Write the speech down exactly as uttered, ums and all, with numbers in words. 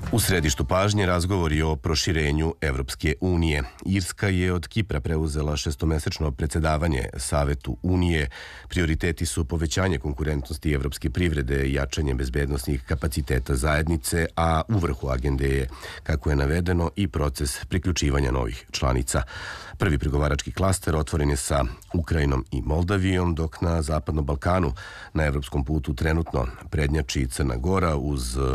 U središtu pažnje razgovori o proširenju Evropske unije. Irska je od Kipra preuzela šestomesečno predsjedavanje Savetu Unije. Prioriteti su povećanje konkurentnosti evropske privrede i jačanje bezbednosnih kapaciteta zajednice, a u vrhu agende je, kako je navedeno, i proces priključivanja novih članica. Prvi pregovarački klaster otvoren je sa Ukrajinom i Moldavijom, dok na Zapadnom Balkanu na evropskom putu trenutno prednjači Crna Gora uz